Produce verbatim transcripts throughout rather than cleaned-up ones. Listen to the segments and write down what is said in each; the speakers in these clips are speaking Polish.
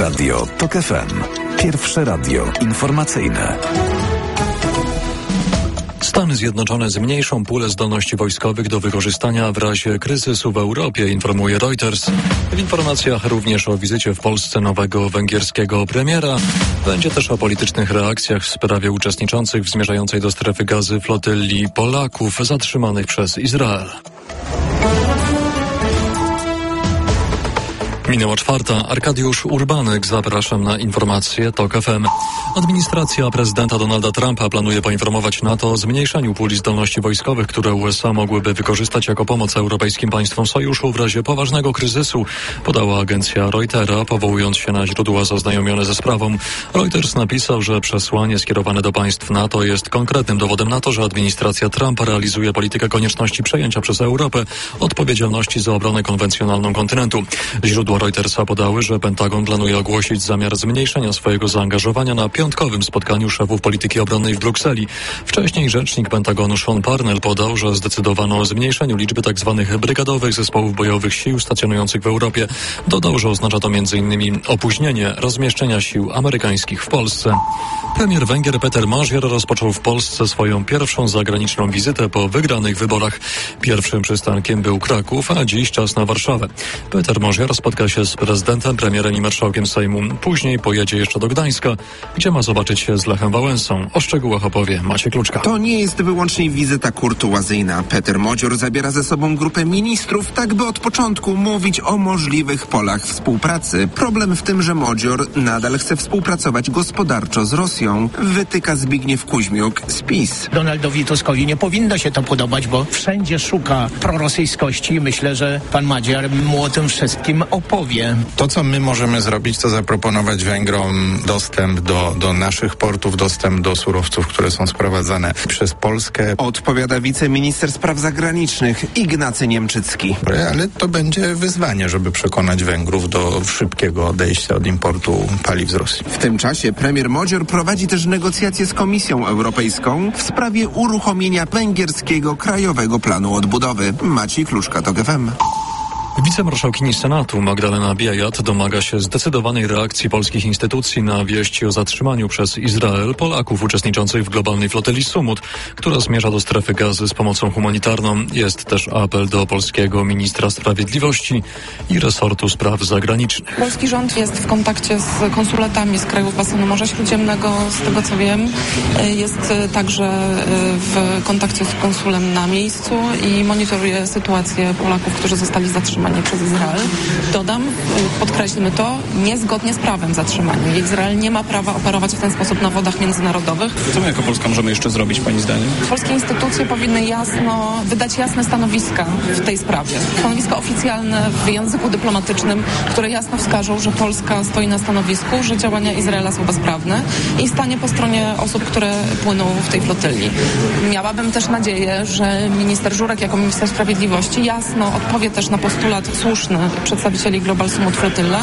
Radio TOK F M. Pierwsze radio informacyjne. Stany Zjednoczone zmniejszą pulę zdolności wojskowych do wykorzystania w razie kryzysu w Europie, informuje Reuters. W informacjach również o wizycie w Polsce nowego węgierskiego premiera. Będzie też o politycznych reakcjach w sprawie uczestniczących w zmierzającej do strefy gazy flotylli Polaków zatrzymanych przez Izrael. Minęła czwarta. Arkadiusz Urbanek, zapraszam na informacje TOK F M. Administracja prezydenta Donalda Trumpa planuje poinformować NATO o zmniejszeniu puli zdolności wojskowych, które U S A mogłyby wykorzystać jako pomoc europejskim państwom sojuszu w razie poważnego kryzysu, podała agencja Reutera, powołując się na źródła zaznajomione ze sprawą. Reuters napisał, że przesłanie skierowane do państw NATO jest konkretnym dowodem na to, że administracja Trumpa realizuje politykę konieczności przejęcia przez Europę odpowiedzialności za obronę konwencjonalną kontynentu. Źródła Reutersa podały, że Pentagon planuje ogłosić zamiar zmniejszenia swojego zaangażowania na piątkowym spotkaniu szefów polityki obronnej w Brukseli. Wcześniej rzecznik Pentagonu Sean Parnell podał, że zdecydowano o zmniejszeniu liczby tzw. brygadowych zespołów bojowych sił stacjonujących w Europie. Dodał, że oznacza to między innymi opóźnienie rozmieszczenia sił amerykańskich w Polsce. Premier Węgier Peter Magyar rozpoczął w Polsce swoją pierwszą zagraniczną wizytę po wygranych wyborach. Pierwszym przystankiem był Kraków, a dziś czas na Warszawę. Peter Magyar spotka się z prezydentem, premierem i marszałkiem Sejmu. Później pojedzie jeszcze do Gdańska, gdzie ma zobaczyć się z Lechem Wałęsą. O szczegółach opowie Maciej Kluczka. To nie jest wyłącznie wizyta kurtuazyjna. Peter Magyar zabiera ze sobą grupę ministrów, tak by od początku mówić o możliwych polach współpracy. Problem w tym, że Magyar nadal chce współpracować gospodarczo z Rosją, wytyka Zbigniew Kuźmiuk z PiS. Donaldowi Tuskowi nie powinno się to podobać, bo wszędzie szuka prorosyjskości i myślę, że pan Magyar mu o tym wszystkim opowie. To, co my możemy zrobić, to zaproponować Węgrom dostęp do, do naszych portów, dostęp do surowców, które są sprowadzane przez Polskę. Odpowiada wiceminister spraw zagranicznych Ignacy Niemczycki. Ale to będzie wyzwanie, żeby przekonać Węgrów do szybkiego odejścia od importu paliw z Rosji. W tym czasie premier Magyar prowadzi też negocjacje z Komisją Europejską w sprawie uruchomienia węgierskiego Krajowego Planu Odbudowy. Maciej Kluczka, TOK F M. Wicemarszałkini Senatu Magdalena Biejat domaga się zdecydowanej reakcji polskich instytucji na wieści o zatrzymaniu przez Izrael Polaków uczestniczących w globalnej flotyli Sumut, która zmierza do strefy gazy z pomocą humanitarną. Jest też apel do polskiego ministra sprawiedliwości i resortu spraw zagranicznych. Polski rząd jest w kontakcie z konsulatami z krajów basenu Morza Śródziemnego, z tego co wiem. Jest także w kontakcie z konsulem na miejscu i monitoruje sytuację Polaków, którzy zostali zatrzymani przez Izrael. Dodam, podkreślmy to, niezgodnie z prawem zatrzymani. Izrael nie ma prawa operować w ten sposób na wodach międzynarodowych. Co my jako Polska możemy jeszcze zrobić, pani zdaniem? Polskie instytucje powinny jasno wydać jasne stanowiska w tej sprawie. Stanowiska oficjalne w języku dyplomatycznym, które jasno wskażą, że Polska stoi na stanowisku, że działania Izraela są bezprawne i stanie po stronie osób, które płyną w tej flotyli. Miałabym też nadzieję, że minister Żurek jako minister sprawiedliwości jasno odpowie też na postulat słuszny przedstawicieli Global Sumut Flotilla,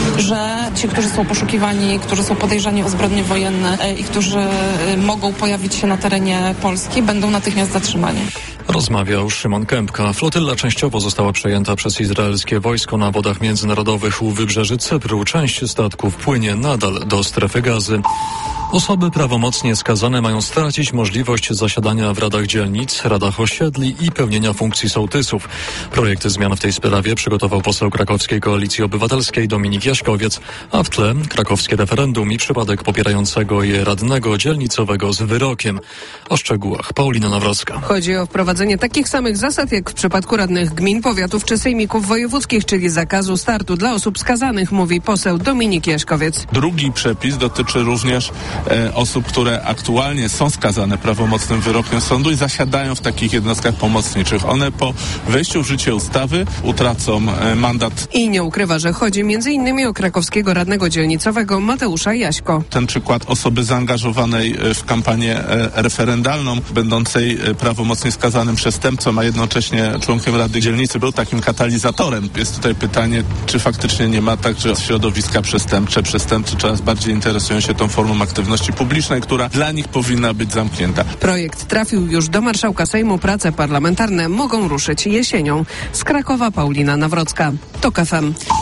że ci, którzy są poszukiwani, którzy są podejrzani o zbrodnie wojenne i którzy mogą pojawić się na terenie Polski, będą natychmiast zatrzymani. Rozmawiał Szymon Kępka. Flotylla częściowo została przejęta przez izraelskie wojsko na wodach międzynarodowych u wybrzeży Cypru. Część statków płynie nadal do strefy gazy. Osoby prawomocnie skazane mają stracić możliwość zasiadania w radach dzielnic, radach osiedli i pełnienia funkcji sołtysów. Projekt zmian w tej sprawie przygotował poseł krakowskiej Koalicji Obywatelskiej Dominik Jaśkowiec, a w tle krakowskie referendum i przypadek popierającego je radnego dzielnicowego z wyrokiem. O szczegółach Paulina Nawrocka. Chodzi o wprowadzenie takich samych zasad jak w przypadku radnych gmin, powiatów czy sejmików wojewódzkich, czyli zakazu startu dla osób skazanych, mówi poseł Dominik Jaśkowiec. Drugi przepis dotyczy również e, osób, które aktualnie są skazane prawomocnym wyrokiem sądu i zasiadają w takich jednostkach pomocniczych. One po wejściu w życie ustawy utracą e, mandat. I nie ukrywa, że chodzi między innymi o krakowskiego radnego dzielnicowego Mateusza Jaśko. Ten przykład osoby zaangażowanej w kampanię e, referendalną, będącej e, prawomocnie skazanym przestępcą, a jednocześnie członkiem Rady Dzielnicy, był takim katalizatorem. Jest tutaj pytanie, czy faktycznie nie ma tak, że środowiska przestępcze, przestępcy coraz bardziej interesują się tą formą aktywności publicznej, która dla nich powinna być zamknięta. Projekt trafił już do marszałka Sejmu. Prace parlamentarne mogą ruszyć jesienią. Z Krakowa Paulina Nawrocka, TOK F M.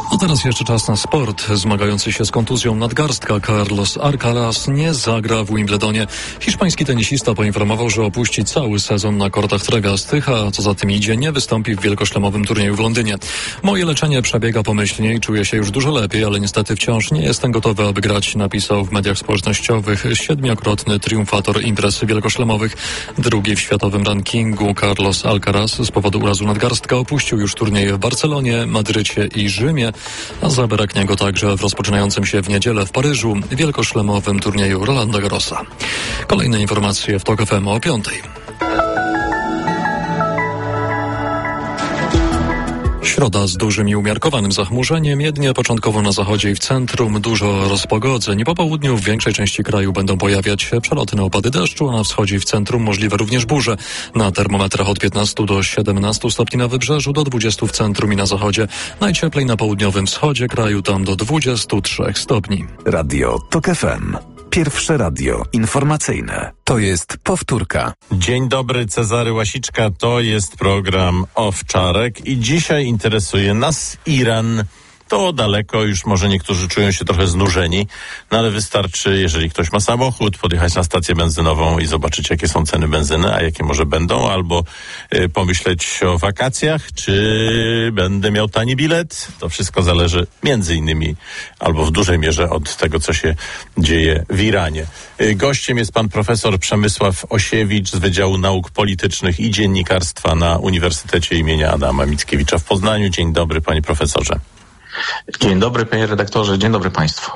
A teraz jeszcze czas na sport. Zmagający się z kontuzją nadgarstka Carlos Alcaraz nie zagra w Wimbledonie. Hiszpański tenisista poinformował, że opuści cały sezon na kortach trawastych, a co za tym idzie, nie wystąpi w wielkoszlemowym turnieju w Londynie. Moje leczenie przebiega pomyślnie i czuję się już dużo lepiej, ale niestety wciąż nie jestem gotowy, aby grać, napisał w mediach społecznościowych siedmiokrotny triumfator imprez wielkoszlemowych. Drugi w światowym rankingu Carlos Alcaraz z powodu urazu nadgarstka opuścił już turnieje w Barcelonie, Madrycie i Rzymie, a zabraknie go także w rozpoczynającym się w niedzielę w Paryżu wielkoszlemowym turnieju Rolanda Garrosa. Kolejne informacje w TOK F M o piątej. Środa z dużym i umiarkowanym zachmurzeniem, jedynie początkowo na zachodzie i w centrum dużo rozpogodzeń. Po południu w większej części kraju będą pojawiać się przelotne opady deszczu, a na wschodzie i w centrum możliwe również burze. Na termometrach od piętnastu do siedemnastu stopni na wybrzeżu, do dwudziestu w centrum i na zachodzie. Najcieplej na południowym wschodzie kraju, tam do dwudziestu trzech stopni. Radio TOK F M. Pierwsze radio informacyjne. To jest powtórka. Dzień dobry, Cezary Łasiczka. To jest program Owczarek i dzisiaj interesuje nas Iran. To daleko, już może niektórzy czują się trochę znużeni, no ale wystarczy, jeżeli ktoś ma samochód, podjechać na stację benzynową i zobaczyć, jakie są ceny benzyny, a jakie może będą, albo y, pomyśleć o wakacjach, czy będę miał tani bilet. To wszystko zależy między innymi, albo w dużej mierze od tego, co się dzieje w Iranie. Y, gościem jest pan profesor Przemysław Osiewicz z Wydziału Nauk Politycznych i Dziennikarstwa na Uniwersytecie imienia Adama Mickiewicza w Poznaniu. Dzień dobry, panie profesorze. Dzień dobry, panie redaktorze, dzień dobry państwu.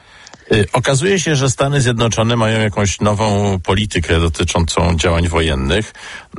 Okazuje się, że Stany Zjednoczone mają jakąś nową politykę dotyczącą działań wojennych.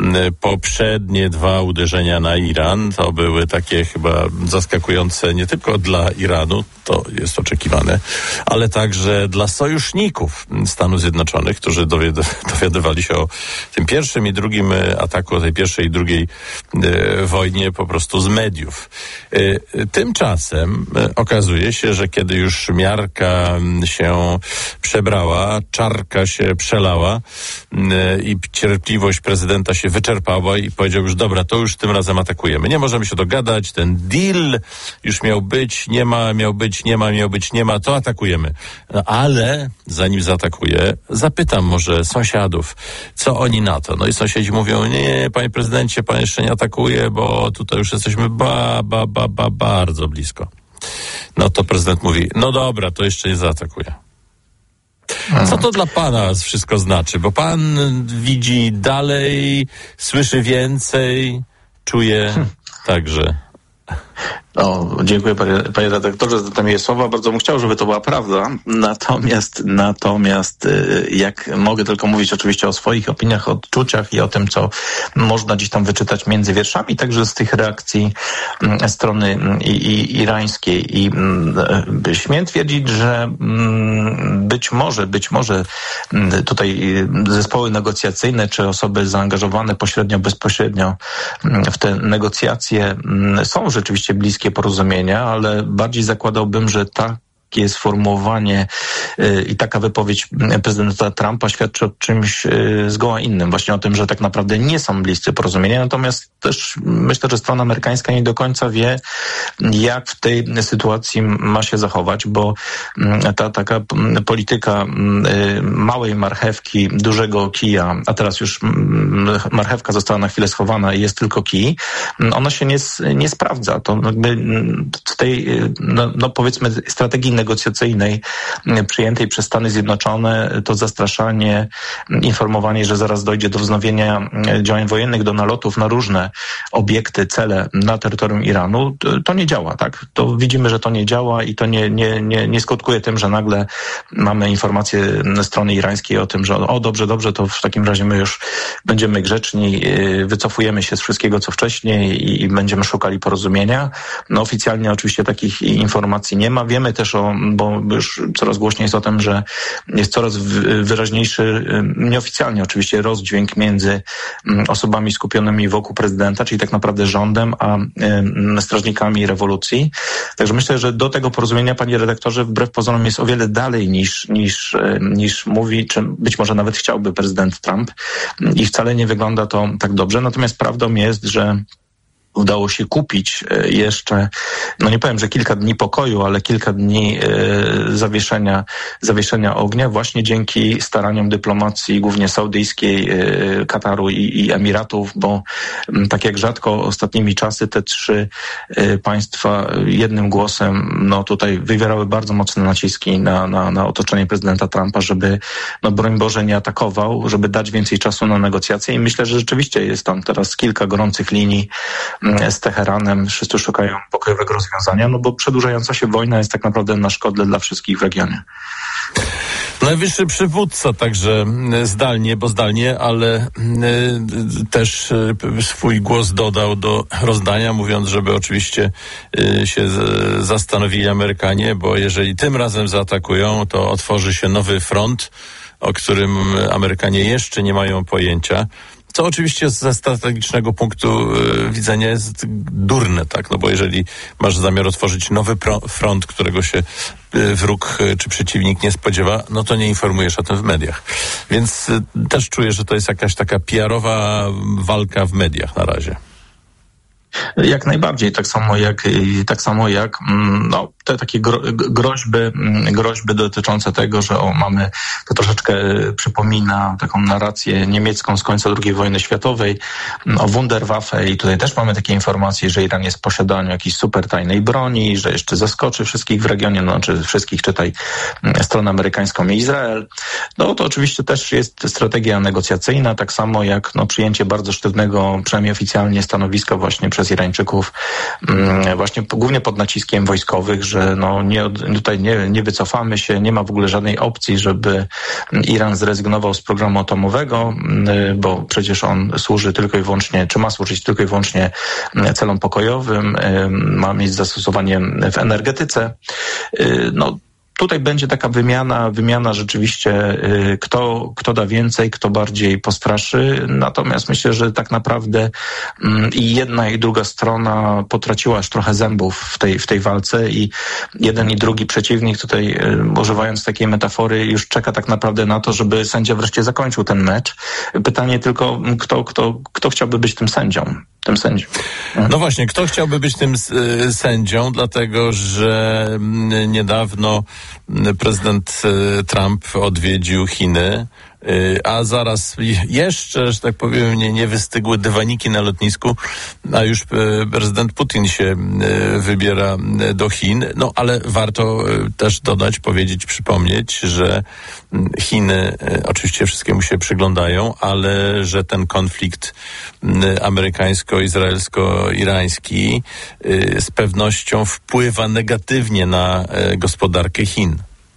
Poprzednie dwa uderzenia na Iran to były takie chyba zaskakujące nie tylko dla Iranu, to jest oczekiwane, ale także dla sojuszników Stanów Zjednoczonych, którzy dowiad- dowiadywali się o tym pierwszym i drugim ataku, o tej pierwszej i drugiej e, wojnie po prostu z mediów. E, tymczasem e, okazuje się, że kiedy już miarka się przebrała, czarka się przelała e, i cierpliwość prezydenta się wyczerpała i powiedział już, dobra, to już tym razem atakujemy. Nie możemy się dogadać, ten deal już miał być, nie ma, miał być, nie ma, miał być, nie ma, to atakujemy. No, ale zanim zaatakuję, zapytam może sąsiadów, co oni na to. No i sąsiedzi mówią, nie, panie prezydencie, pan jeszcze nie atakuje, bo tutaj już jesteśmy ba, ba, ba, ba, bardzo blisko. No to prezydent mówi, no dobra, to jeszcze nie zaatakuje. Co to dla pana wszystko znaczy? Bo pan widzi dalej, słyszy więcej, czuje także. No, dziękuję panie, panie redaktorze za te miłe słowa. Bardzo bym chciał, żeby to była prawda. Natomiast, natomiast jak mogę tylko mówić oczywiście o swoich opiniach, odczuciach i o tym, co można gdzieś tam wyczytać między wierszami, także z tych reakcji strony i, i, irańskiej. I śmiem twierdzić, że być może, być może tutaj zespoły negocjacyjne, czy osoby zaangażowane pośrednio, bezpośrednio w te negocjacje są rzeczywiście bliskie porozumienia, ale bardziej zakładałbym, że ta takie sformułowanie yy, i taka wypowiedź prezydenta Trumpa świadczy o czymś yy, zgoła innym. Właśnie o tym, że tak naprawdę nie są bliscy porozumienia. Natomiast też myślę, że strona amerykańska nie do końca wie, jak w tej sytuacji ma się zachować, bo yy, ta taka polityka yy, małej marchewki, dużego kija, a teraz już yy, marchewka została na chwilę schowana i jest tylko kij, yy, ona się nie, nie sprawdza. To jakby w tej, yy, no, no powiedzmy, strategii negocjacyjnej przyjętej przez Stany Zjednoczone, to zastraszanie, informowanie, że zaraz dojdzie do wznowienia działań wojennych, do nalotów na różne obiekty, cele na terytorium Iranu, to, to nie działa, tak? To widzimy, że to nie działa i to nie, nie, nie, nie skutkuje tym, że nagle mamy informacje strony irańskiej o tym, że o dobrze, dobrze, to w takim razie my już będziemy grzeczni, wycofujemy się z wszystkiego, co wcześniej i, i będziemy szukali porozumienia. No oficjalnie oczywiście takich informacji nie ma. Wiemy też o, bo już coraz głośniej jest o tym, że jest coraz wyraźniejszy, nieoficjalnie oczywiście, rozdźwięk między osobami skupionymi wokół prezydenta, czyli tak naprawdę rządem, a strażnikami rewolucji. Także myślę, że do tego porozumienia, panie redaktorze, wbrew pozorom jest o wiele dalej niż, niż, niż mówi, czy być może nawet chciałby prezydent Trump i wcale nie wygląda to tak dobrze. Natomiast prawdą jest, że udało się kupić jeszcze, no nie powiem, że kilka dni pokoju, ale kilka dni zawieszenia, zawieszenia ognia właśnie dzięki staraniom dyplomacji głównie saudyjskiej, Kataru i, i Emiratów, bo tak jak rzadko ostatnimi czasy te trzy państwa jednym głosem no tutaj wywierały bardzo mocne naciski na, na, na otoczenie prezydenta Trumpa, żeby no broń Boże nie atakował, żeby dać więcej czasu na negocjacje i myślę, że rzeczywiście jest tam teraz kilka gorących linii z Teheranem. Wszyscy szukają pokojowego rozwiązania, no bo przedłużająca się wojna jest tak naprawdę na szkodę dla wszystkich w regionie. Najwyższy przywódca także zdalnie, bo zdalnie, ale y, też y, swój głos dodał do rozdania, mówiąc, żeby oczywiście y, się z, zastanowili Amerykanie, bo jeżeli tym razem zaatakują, to otworzy się nowy front, o którym Amerykanie jeszcze nie mają pojęcia. Co oczywiście ze strategicznego punktu y, widzenia jest durne, tak? No bo jeżeli masz zamiar otworzyć nowy pro, front, którego się y, wróg y, czy przeciwnik nie spodziewa, no to nie informujesz o tym w mediach. Więc y, też czuję, że to jest jakaś taka P R-owa walka w mediach na razie. Jak najbardziej, tak samo jak, tak samo jak no, te takie gro, groźby, groźby dotyczące tego, że o, mamy, to troszeczkę przypomina taką narrację niemiecką z końca drugiej wojny światowej, o Wunderwaffe i tutaj też mamy takie informacje, że Iran jest w posiadaniu jakiejś super tajnej broni, że jeszcze zaskoczy wszystkich w regionie, no czy wszystkich, czytaj stronę amerykańską i Izrael. No to oczywiście też jest strategia negocjacyjna, tak samo jak no, przyjęcie bardzo sztywnego, przynajmniej oficjalnie stanowiska właśnie przez Irańczyków, właśnie głównie pod naciskiem wojskowych, że no nie, tutaj nie, nie wycofamy się, nie ma w ogóle żadnej opcji, żeby Iran zrezygnował z programu atomowego, bo przecież on służy tylko i wyłącznie, czy ma służyć tylko i wyłącznie celom pokojowym, ma mieć zastosowanie w energetyce. No, tutaj będzie taka wymiana, wymiana rzeczywiście, y, kto, kto da więcej, kto bardziej postraszy. Natomiast myślę, że tak naprawdę y, i jedna i druga strona potraciła już trochę zębów w tej, w tej walce i jeden i drugi przeciwnik tutaj, y, używając takiej metafory, już czeka tak naprawdę na to, żeby sędzia wreszcie zakończył ten mecz. Pytanie tylko, kto, kto, kto chciałby być tym sędzią? Tym sędzią. No właśnie, kto chciałby być tym y, sędzią, dlatego że y, niedawno y, prezydent y, Trump odwiedził Chiny, y, a zaraz jeszcze, że tak powiem, nie, nie wystygły dywaniki na lotnisku, a już y, prezydent Putin się y, wybiera y, do Chin. No ale warto y, też dodać, powiedzieć, przypomnieć, że y, Chiny y, oczywiście wszystkiemu się przyglądają, ale że ten konflikt y, amerykańsko-izraelsko-irański y, z pewnością wpływa negatywnie na y, gospodarkę Chin.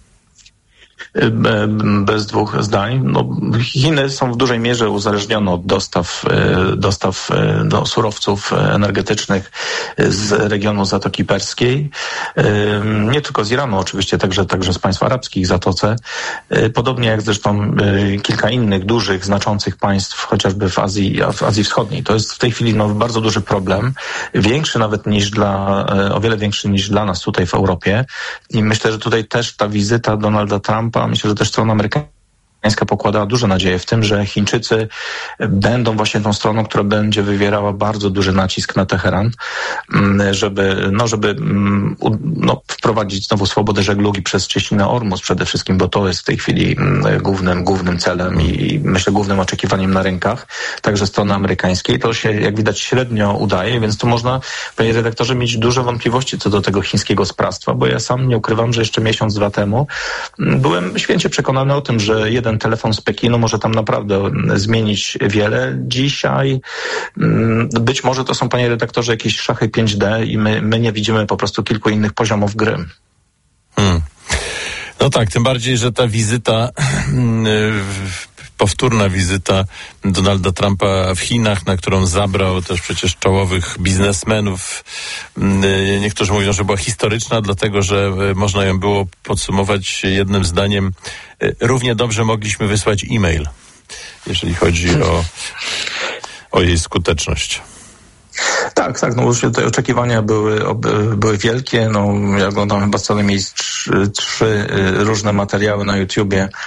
Bez dwóch zdań. No, Chiny są w dużej mierze uzależnione od dostaw, dostaw no, surowców energetycznych z regionu Zatoki Perskiej. Nie tylko z Iranu, oczywiście, także, także z państw arabskich w Zatoce. Podobnie jak zresztą kilka innych dużych, znaczących państw, chociażby w Azji, w Azji Wschodniej. To jest w tej chwili no, bardzo duży problem. Większy nawet niż dla, o wiele większy niż dla nas tutaj w Europie. I myślę, że tutaj też ta wizyta Donalda Trumpa, myślę, że też strona amerykańska pokładała duże nadzieje w tym, że Chińczycy będą właśnie tą stroną, która będzie wywierała bardzo duży nacisk na Teheran, żeby, no, żeby no, wprowadzić znowu swobodę żeglugi przez cieśninę Ormus przede wszystkim, bo to jest w tej chwili głównym, głównym celem i myślę głównym oczekiwaniem na rynkach, także strony amerykańskiej. To się, jak widać, średnio udaje, więc tu można, panie redaktorze, mieć duże wątpliwości co do tego chińskiego sprawstwa, bo ja sam nie ukrywam, że jeszcze miesiąc, dwa temu byłem święcie przekonany o tym, że jeden telefon z Pekinu może tam naprawdę zmienić wiele. Dzisiaj być może to są, panie redaktorze, jakieś szachy pięć D i my, my nie widzimy po prostu kilku innych poziomów gry. Hmm. No tak, tym bardziej, że ta wizyta, powtórna wizyta Donalda Trumpa w Chinach, na którą zabrał też przecież czołowych biznesmenów. Niektórzy mówią, że była historyczna, dlatego że można ją było podsumować jednym zdaniem. Równie dobrze mogliśmy wysłać e-mail, jeżeli chodzi o, o jej skuteczność. Tak, tak, no już te oczekiwania były, były wielkie, no ja oglądam chyba co najmniej trzy, trzy różne materiały na YouTubie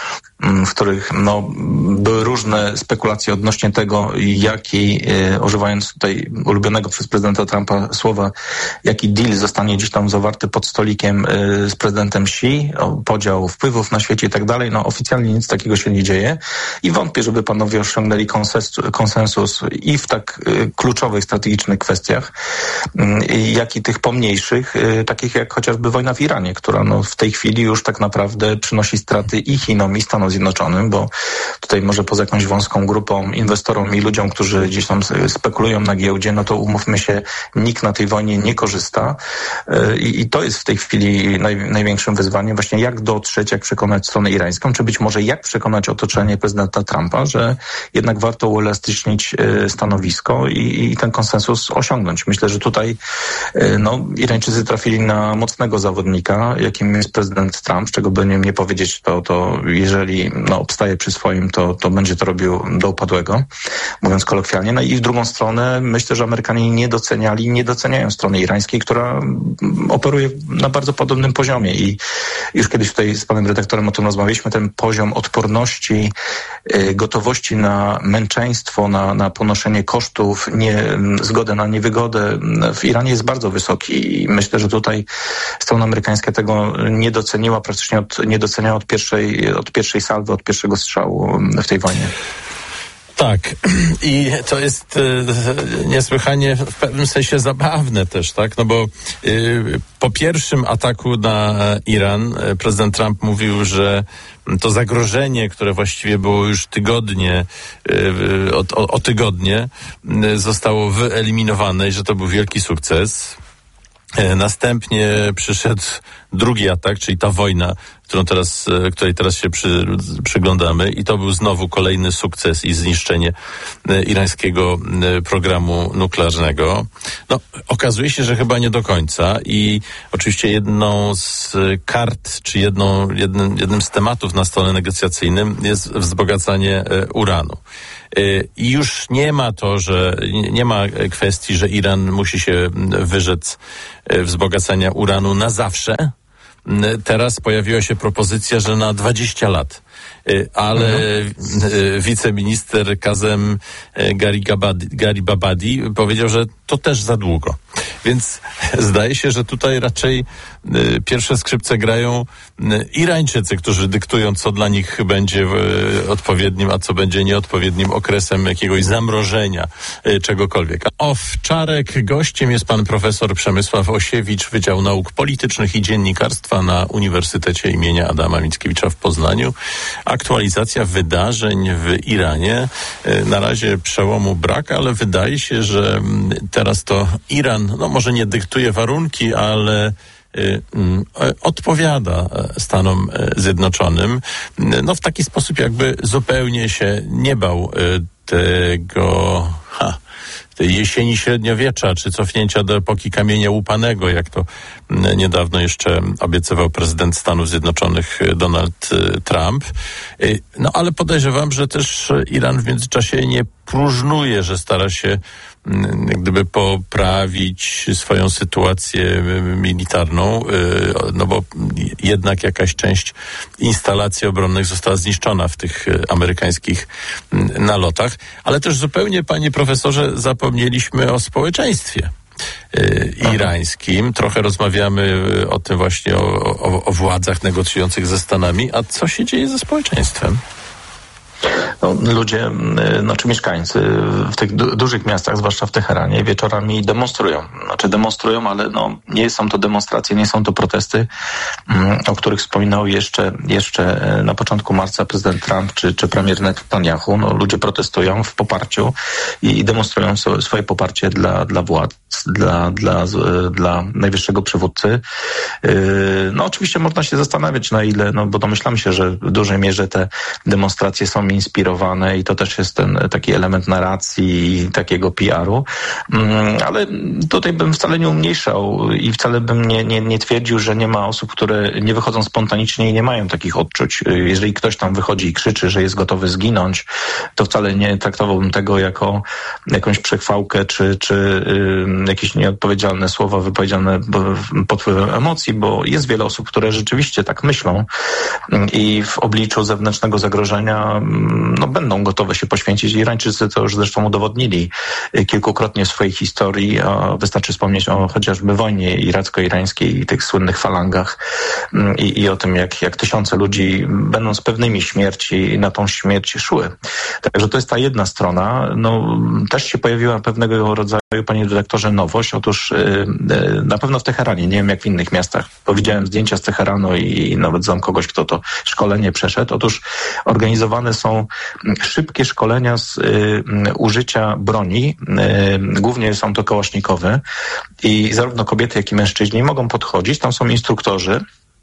w których no, były różne spekulacje odnośnie tego, jaki, używając tutaj ulubionego przez prezydenta Trumpa słowa, jaki deal zostanie gdzieś tam zawarty pod stolikiem z prezydentem Xi, o podział wpływów na świecie i tak dalej. No oficjalnie nic takiego się nie dzieje i wątpię, żeby panowie osiągnęli konsensus, konsensus i w tak kluczowych, strategicznych kwestiach, jak i tych pomniejszych, takich jak chociażby wojna w Iranie, która no w tej chwili już tak naprawdę przynosi straty i Chinom, i Stanom Zjednoczonym, bo tutaj może poza jakąś wąską grupą inwestorom i ludziom, którzy gdzieś tam spekulują na giełdzie, no to umówmy się, nikt na tej wojnie nie korzysta i, i to jest w tej chwili naj, największym wyzwaniem, właśnie jak dotrzeć, jak przekonać stronę irańską, czy być może jak przekonać otoczenie prezydenta Trumpa, że jednak warto uelastycznić stanowisko i, i ten konsensus osiągnąć. Myślę, że tutaj no, Irańczycy trafili na mocnego zawodnika, jakim jest prezydent Trump, z czego by nie, nie powiedzieć, to, to jeżeli no, obstaje przy swoim, to, to będzie to robił do upadłego, mówiąc kolokwialnie. No i w drugą stronę myślę, że Amerykanie nie doceniali, nie doceniają strony irańskiej, która operuje na bardzo podobnym poziomie i już kiedyś tutaj z panem redaktorem o tym rozmawialiśmy, ten poziom odporności, gotowości na męczeństwo, na, na ponoszenie kosztów, nie, zgodę na niewygodę w Iranie jest bardzo wysoki i myślę, że tutaj strona amerykańska tego nie doceniła, praktycznie od, nie doceniała od pierwszej, od pierwszej salwy, od pierwszego strzału w tej wojnie. Tak, i to jest e, niesłychanie w pewnym sensie zabawne też, tak? No bo e, po pierwszym ataku na Iran e, prezydent Trump mówił, że to zagrożenie, które właściwie było już tygodnie, e, o, o, o tygodnie, e, zostało wyeliminowane i że to był wielki sukces. E, następnie przyszedł drugi atak, czyli ta wojna, którą teraz, której teraz się przy, przyglądamy i to był znowu kolejny sukces i zniszczenie irańskiego programu nuklearnego. No, okazuje się, że chyba nie do końca i oczywiście jedną z kart, czy jedną, jednym, jednym z tematów na stole negocjacyjnym jest wzbogacanie uranu. I już nie ma to, że nie ma kwestii, że Iran musi się wyrzec wzbogacania uranu na zawsze. Teraz pojawiła się propozycja, że na dwadzieścia lat. Ale mhm. wiceminister Kazem Garibabadi powiedział, że to też za długo. Więc zdaje się, że tutaj raczej pierwsze skrzypce grają Irańczycy, którzy dyktują, co dla nich będzie odpowiednim, a co będzie nieodpowiednim okresem jakiegoś zamrożenia czegokolwiek. O wczoraj gościem jest pan profesor Przemysław Osiewicz, Wydział Nauk Politycznych i Dziennikarstwa na Uniwersytecie imienia Adama Mickiewicza w Poznaniu. Aktualizacja wydarzeń w Iranie. Na razie przełomu brak, ale wydaje się, że teraz to Iran, no może nie dyktuje warunki, ale y, y, odpowiada Stanom Zjednoczonym. No w taki sposób jakby zupełnie się nie bał y, tego... Ha, tej jesieni średniowiecza, czy cofnięcia do epoki kamienia łupanego, jak to niedawno jeszcze obiecywał prezydent Stanów Zjednoczonych Donald Trump. No ale podejrzewam, że też Iran w międzyczasie nie próżnuje, że stara się jak gdyby poprawić swoją sytuację militarną, no bo jednak jakaś część instalacji obronnych została zniszczona w tych amerykańskich nalotach, ale też zupełnie, panie profesorze, zapomnieliśmy o społeczeństwie irańskim. Trochę rozmawiamy o tym właśnie, o, o, o władzach negocjujących ze Stanami, a co się dzieje ze społeczeństwem? No, ludzie, znaczy mieszkańcy w tych du- dużych miastach, zwłaszcza w Teheranie, wieczorami demonstrują. Znaczy demonstrują, ale no, nie są to demonstracje, nie są to protesty, mm, o których wspominał jeszcze, jeszcze na początku marca prezydent Trump czy, czy premier Netanyahu. No, ludzie protestują w poparciu i demonstrują so, swoje poparcie dla, dla władz, dla, dla, dla najwyższego przywódcy. Yy, no oczywiście można się zastanawiać, na ile, no bo domyślam się, że w dużej mierze te demonstracje są inspirowane sugerowane i to też jest ten taki element narracji i takiego P R-u. Ale tutaj bym wcale nie umniejszał i wcale bym nie, nie, nie twierdził, że nie ma osób, które nie wychodzą spontanicznie i nie mają takich odczuć. Jeżeli ktoś tam wychodzi i krzyczy, że jest gotowy zginąć, to wcale nie traktowałbym tego jako jakąś przechwałkę czy, czy y, jakieś nieodpowiedzialne słowa wypowiedziane pod wpływem emocji, bo jest wiele osób, które rzeczywiście tak myślą i w obliczu zewnętrznego zagrożenia no, będą gotowe się poświęcić. Irańczycy to już zresztą udowodnili kilkukrotnie w swojej historii, a wystarczy wspomnieć o chociażby wojnie iracko-irańskiej i tych słynnych falangach i, i o tym, jak, jak tysiące ludzi, będąc pewnymi śmierci, na tą śmierć szły. Także to jest ta jedna strona. No, też się pojawiła pewnego rodzaju, panie redaktorze, nowość. Otóż yy, na pewno w Teheranie, nie wiem jak w innych miastach, bo widziałem zdjęcia z Teheranu i, i nawet znam kogoś, kto to szkolenie przeszedł. Otóż organizowane są szybkie szkolenia z yy, użycia broni. Yy, głównie są to kałasznikowe i zarówno kobiety, jak i mężczyźni mogą podchodzić. Tam są instruktorzy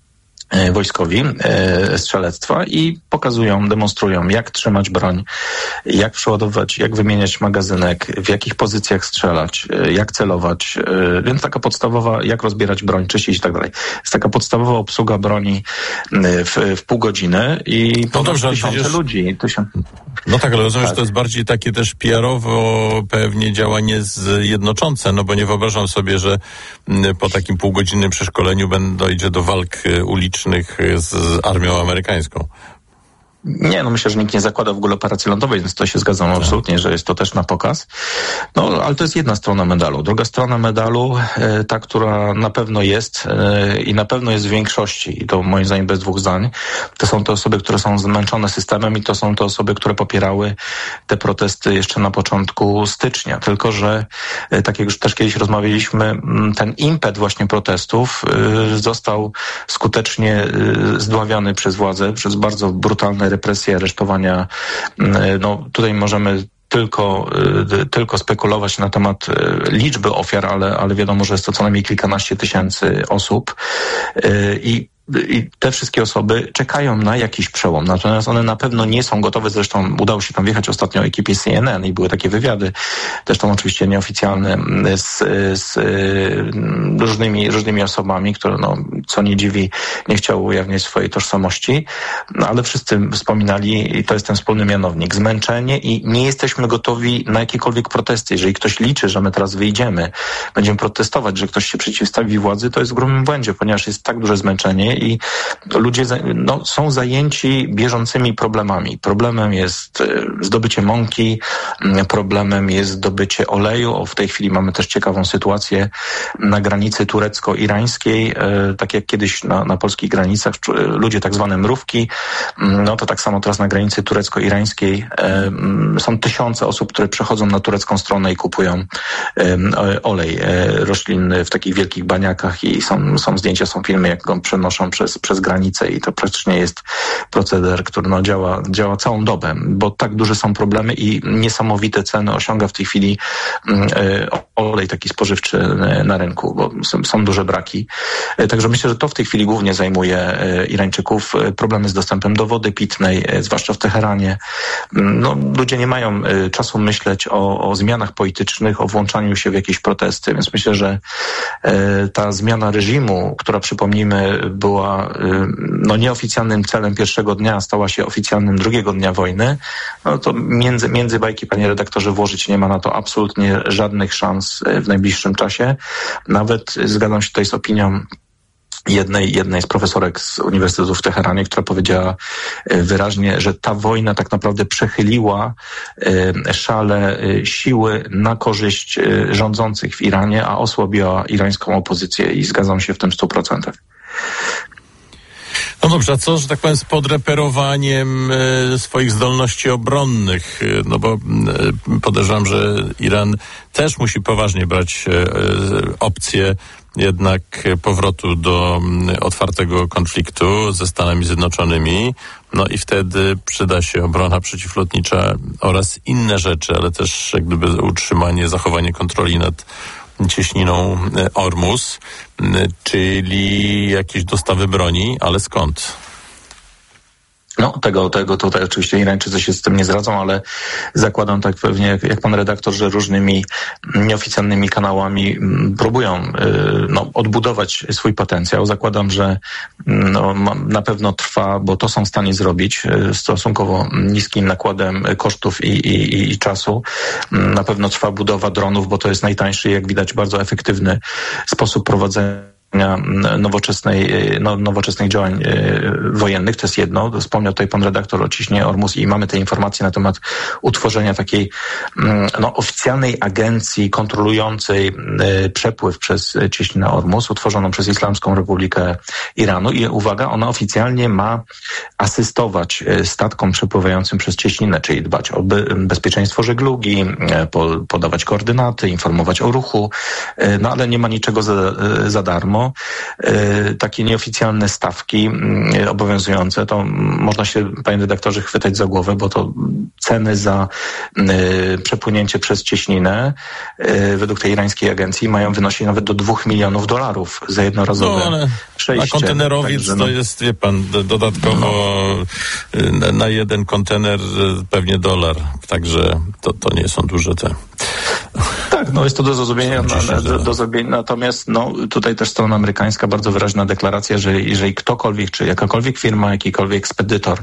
wojskowi e, strzelectwa i pokazują, demonstrują, jak trzymać broń, jak przeładować, jak wymieniać magazynek, w jakich pozycjach strzelać, e, jak celować, e, więc taka podstawowa, jak rozbierać broń, czyścić i tak dalej. Jest taka podstawowa obsługa broni w, w pół godziny i no dobrze, tysiące przecież... ludzi. Tysiąc... No tak, ale rozumiem, tak. że to jest bardziej takie też P R-owo pewnie działanie zjednoczące, no bo nie wyobrażam sobie, że po takim półgodzinnym przeszkoleniu dojdzie do walk ulicznych z armią amerykańską. Nie, no myślę, że nikt nie zakłada w ogóle operacji lądowej, więc to się zgadzam absolutnie, że jest to też na pokaz. No, ale to jest jedna strona medalu. Druga strona medalu, e, ta, która na pewno jest e, i na pewno jest w większości, i to moim zdaniem bez dwóch zdań, to są te osoby, które są zmęczone systemem i to są te osoby, które popierały te protesty jeszcze na początku stycznia. Tylko że, e, tak jak już też kiedyś rozmawialiśmy, ten impet właśnie protestów e, został skutecznie e, zdławiany przez władze, przez bardzo brutalne represje, aresztowania. No tutaj możemy tylko, tylko spekulować na temat liczby ofiar, ale, ale wiadomo, że jest to co najmniej kilkanaście tysięcy osób. I I te wszystkie osoby czekają na jakiś przełom, natomiast one na pewno nie są gotowe. Zresztą udało się tam wjechać ostatnio ekipie C N N i były takie wywiady, zresztą oczywiście nieoficjalne, z, z różnymi, różnymi osobami, które, no, co nie dziwi, nie chciały ujawniać swojej tożsamości, no, ale wszyscy wspominali, i to jest ten wspólny mianownik, zmęczenie i nie jesteśmy gotowi na jakiekolwiek protesty. Jeżeli ktoś liczy, że my teraz wyjdziemy, będziemy protestować, że ktoś się przeciwstawi władzy, to jest w grubym błędzie, ponieważ jest tak duże zmęczenie i ludzie no, są zajęci bieżącymi problemami. Problemem jest zdobycie mąki, problemem jest zdobycie oleju. O, w tej chwili mamy też ciekawą sytuację na granicy turecko-irańskiej, tak jak kiedyś na, na polskich granicach, ludzie tak zwane mrówki, no to tak samo teraz na granicy turecko-irańskiej są tysiące osób, które przechodzą na turecką stronę i kupują olej roślinny w takich wielkich baniakach i są, są zdjęcia, są filmy, jak go przenoszą przez, przez granicę i to praktycznie jest proceder, który no, działa, działa całą dobę, bo tak duże są problemy i niesamowite ceny osiąga w tej chwili e, olej taki spożywczy na rynku, bo są, są duże braki. E, także myślę, że to w tej chwili głównie zajmuje e, Irańczyków. E, problemy z dostępem do wody pitnej, e, zwłaszcza w Teheranie. No, ludzie nie mają e, czasu myśleć o, o zmianach politycznych, o włączaniu się w jakieś protesty, więc myślę, że e, ta zmiana reżimu, która przypomnijmy była no, nieoficjalnym celem pierwszego dnia, stała się oficjalnym drugiego dnia wojny, no to między, między bajki, panie redaktorze, włożyć nie ma na to absolutnie żadnych szans w najbliższym czasie. Nawet zgadzam się tutaj z opinią jednej, jednej z profesorek z Uniwersytetu w Teheranie, która powiedziała wyraźnie, że ta wojna tak naprawdę przechyliła szale siły na korzyść rządzących w Iranie, a osłabiła irańską opozycję i zgadzam się w tym w stu procentach. No dobrze, a co, że tak powiem, z podreperowaniem e, swoich zdolności obronnych? No bo e, podejrzewam, że Iran też musi poważnie brać e, opcję jednak powrotu do otwartego konfliktu ze Stanami Zjednoczonymi. No i wtedy przyda się obrona przeciwlotnicza oraz inne rzeczy, ale też jak gdyby utrzymanie, zachowanie kontroli nad cieśniną Ormus, czyli jakieś dostawy broni, ale skąd? No, tego, tego tutaj oczywiście Irańczycy się z tym nie zradzą, ale zakładam tak pewnie, jak, jak pan redaktor, że różnymi nieoficjalnymi kanałami próbują no, odbudować swój potencjał. Zakładam, że no, na pewno trwa, bo to są w stanie zrobić stosunkowo niskim nakładem kosztów i, i, i czasu. Na pewno trwa budowa dronów, bo to jest najtańszy, jak widać, bardzo efektywny sposób prowadzenia nowoczesnej, no, nowoczesnych działań wojennych. To jest jedno. Wspomniał tutaj pan redaktor o ciśnieniu Ormus i mamy te informacje na temat utworzenia takiej no, oficjalnej agencji kontrolującej przepływ przez cieśninę Ormus, utworzoną przez Islamską Republikę Iranu i uwaga, ona oficjalnie ma asystować statkom przepływającym przez cieśninę, czyli dbać o be- bezpieczeństwo żeglugi, po, podawać koordynaty, informować o ruchu, no ale nie ma niczego za, za darmo. Takie nieoficjalne stawki obowiązujące, to można się, panie redaktorze, chwytać za głowę, bo to ceny za przepłynięcie przez cieśninę według tej irańskiej agencji mają wynosić nawet do dwóch milionów dolarów za jednorazowe no, ale przejście. Na kontenerowiec Także, no, to jest, wie pan, dodatkowo no. na jeden kontener pewnie dolar, także to, to nie są duże te... Tak, no jest to do zrozumienia, na, do, do zrobienia, natomiast no tutaj też strona amerykańska bardzo wyraźna deklaracja, że jeżeli ktokolwiek, czy jakakolwiek firma, jakikolwiek ekspedytor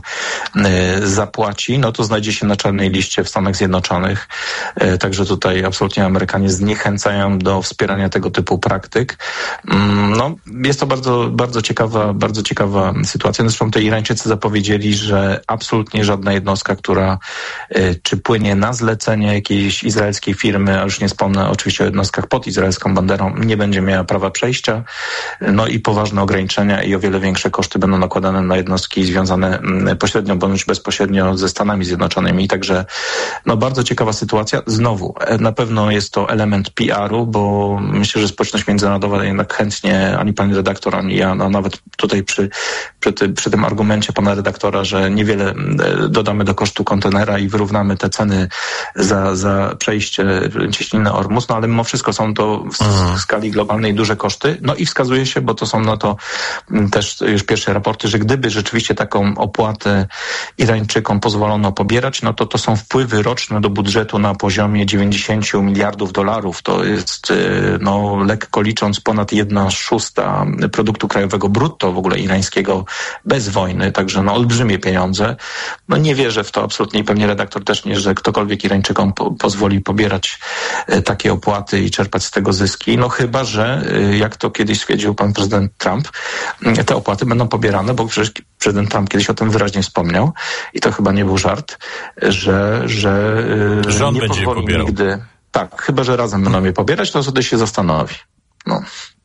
y, zapłaci, no to znajdzie się na czarnej liście w Stanach Zjednoczonych. Y, także tutaj absolutnie Amerykanie zniechęcają do wspierania tego typu praktyk. Y, no jest to bardzo, bardzo ciekawa, bardzo ciekawa sytuacja. Zresztą te Irańczycy zapowiedzieli, że absolutnie żadna jednostka, która y, czy płynie na zlecenie jakiejś izraelskiej firmy, a już nie wspomnę oczywiście o jednostkach pod izraelską banderą, nie będzie miała prawa przejścia. No i poważne ograniczenia i o wiele większe koszty będą nakładane na jednostki związane pośrednio bądź bezpośrednio ze Stanami Zjednoczonymi. Także no bardzo ciekawa sytuacja. Znowu, na pewno jest to element P R-u, bo myślę, że społeczność międzynarodowa jednak chętnie, ani pani redaktor, ani ja, no nawet tutaj przy, przy, ty, przy tym argumencie pana redaktora, że niewiele dodamy do kosztu kontenera i wyrównamy te ceny za, za przejście cieśniny Ormus, no ale mimo wszystko są to w, w skali globalnej duże koszty. No i wskazuje się, bo to są na to też już pierwsze raporty, że gdyby rzeczywiście taką opłatę Irańczykom pozwolono pobierać, no to to są wpływy roczne do budżetu na poziomie dziewięćdziesiąt miliardów dolarów. To jest, no lekko licząc, ponad jedna szósta produktu krajowego brutto w ogóle irańskiego bez wojny. Także no olbrzymie pieniądze. No nie wierzę w to absolutnie i pewnie redaktor też nie, że ktokolwiek Irańczykom po, pozwoli pobierać takie opłaty i czerpać z tego zyski. No chyba, że jak to kiedyś stwierdził pan prezydent Trump, te opłaty będą pobierane, bo przecież prezydent Trump kiedyś o tym wyraźnie wspomniał i to chyba nie był żart, że, że Rząd nie będzie pozwoli pobierał. nigdy. Tak, chyba, że razem będą je pobierać, to wtedy się zastanowi. No.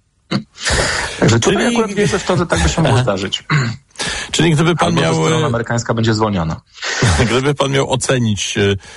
Także tutaj Czyli... akurat wierzę w to, że tak by się mogło zdarzyć. Czyli gdyby pan Albo miał... strona amerykańska będzie zwolniona. Gdyby pan miał ocenić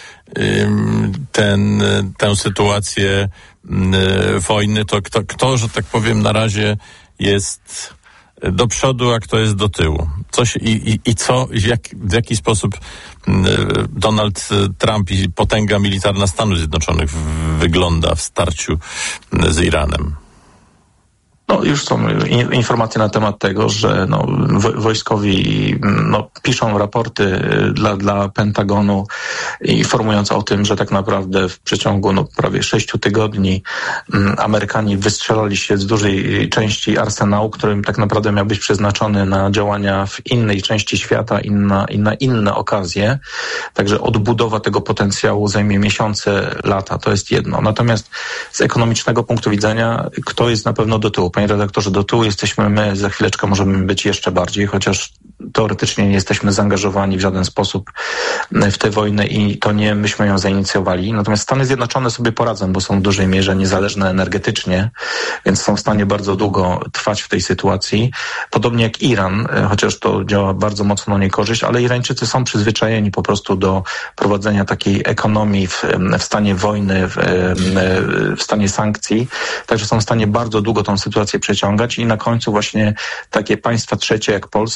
ten, tę sytuację wojny, to kto, kto, że tak powiem, na razie jest do przodu, a kto jest do tyłu? Coś i, i, i co, w, jak, w jaki sposób Donald Trump i potęga militarna Stanów Zjednoczonych wygląda w starciu z Iranem? No już są informacje na temat tego, że no, wojskowi no, piszą raporty dla, dla Pentagonu informując o tym, że tak naprawdę w przeciągu no, prawie sześciu tygodni Amerykanie wystrzelali się z dużej części arsenału, którym tak naprawdę miał być przeznaczony na działania w innej części świata i na, i na inne okazje. Także odbudowa tego potencjału zajmie miesiące, lata. To jest jedno. Natomiast z ekonomicznego punktu widzenia, kto jest na pewno do tyłu? Panie redaktorze, do tyłu jesteśmy my, za chwileczkę możemy być jeszcze bardziej, chociaż teoretycznie nie jesteśmy zaangażowani w żaden sposób w tę wojnę i to nie myśmy ją zainicjowali. Natomiast Stany Zjednoczone sobie poradzą, bo są w dużej mierze niezależne energetycznie, więc są w stanie bardzo długo trwać w tej sytuacji. Podobnie jak Iran, chociaż to działa bardzo mocno na niekorzyść, ale Irańczycy są przyzwyczajeni po prostu do prowadzenia takiej ekonomii w, w stanie wojny, w, w stanie sankcji, także są w stanie bardzo długo tą sytuację przeciągać i na końcu właśnie takie państwa trzecie jak Polska czy